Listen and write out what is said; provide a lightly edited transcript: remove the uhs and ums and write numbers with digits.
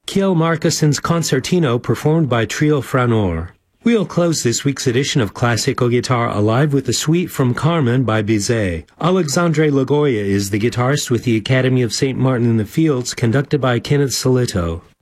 Kjell Markuson's Concertino performed by Trio Franor. We'll close this week's edition of Classical Guitar Alive with a suite from Carmen by Bizet. Alexandre Lagoya is the guitarist with the Academy of St. Martin in the Fields, conducted by Kenneth Solito.